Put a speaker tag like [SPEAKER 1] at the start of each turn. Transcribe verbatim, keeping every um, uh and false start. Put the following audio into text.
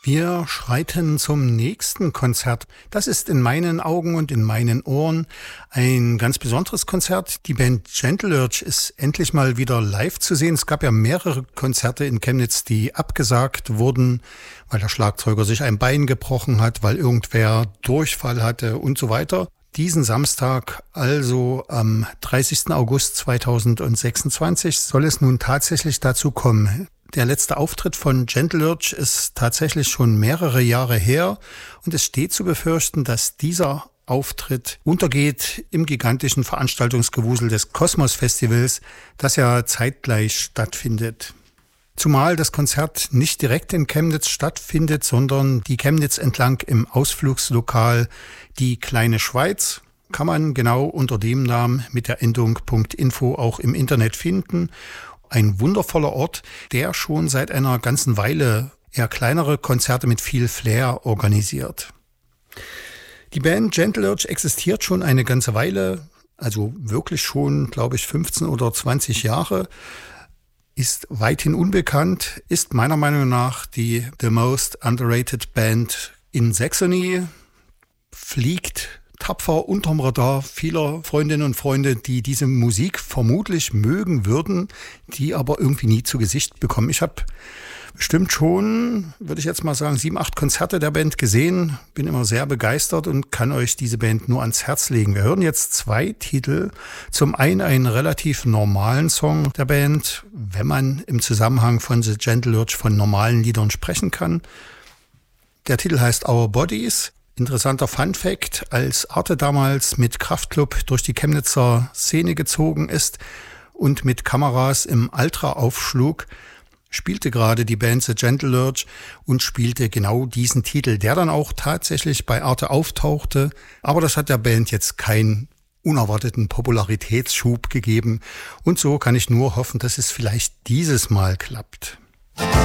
[SPEAKER 1] Wir schreiten zum nächsten Konzert. Das ist in meinen Augen und in meinen Ohren ein ganz besonderes Konzert. Die Band Gentle Lurch ist endlich mal wieder live zu sehen. Es gab ja mehrere Konzerte in Chemnitz, die abgesagt wurden, weil der Schlagzeuger sich ein Bein gebrochen hat, weil irgendwer Durchfall hatte und so weiter. Diesen Samstag, also am dreißigsten August zweitausendsechsundzwanzig, soll es nun tatsächlich dazu kommen. Der letzte Auftritt von Gentle Lurch ist tatsächlich schon mehrere Jahre her und es steht zu befürchten, dass dieser Auftritt untergeht im gigantischen Veranstaltungsgewusel des Kosmos Festivals, das ja zeitgleich stattfindet. Zumal das Konzert nicht direkt in Chemnitz stattfindet, sondern die Chemnitz entlang im Ausflugslokal Die Kleine Schweiz kann man genau unter dem Namen mit der Endung .info auch im Internet finden. Ein wundervoller Ort, der schon seit einer ganzen Weile eher kleinere Konzerte mit viel Flair organisiert. Die Band Gentle Lurch existiert schon eine ganze Weile, also wirklich schon, glaube ich, fünfzehn oder zwanzig Jahre, ist weithin unbekannt, ist meiner Meinung nach die the most underrated Band in Saxony, fliegt tapfer unterm Radar vieler Freundinnen und Freunde, die diese Musik vermutlich mögen würden, die aber irgendwie nie zu Gesicht bekommen. Ich habe bestimmt schon, würde ich jetzt mal sagen, sieben, acht Konzerte der Band gesehen, bin immer sehr begeistert und kann euch diese Band nur ans Herz legen. Wir hören jetzt zwei Titel. Zum einen einen relativ normalen Song der Band, wenn man im Zusammenhang von The Gentle Lurch von normalen Liedern sprechen kann. Der Titel heißt Our Bodies. Interessanter Funfact, als Arte damals mit Kraftklub durch die Chemnitzer Szene gezogen ist und mit Kameras im Ultra aufschlug, spielte gerade die Band The Gentle Lurch und spielte genau diesen Titel, der dann auch tatsächlich bei Arte auftauchte. Aber das hat der Band jetzt keinen unerwarteten Popularitätsschub gegeben. Und so kann ich nur hoffen, dass es vielleicht dieses Mal klappt.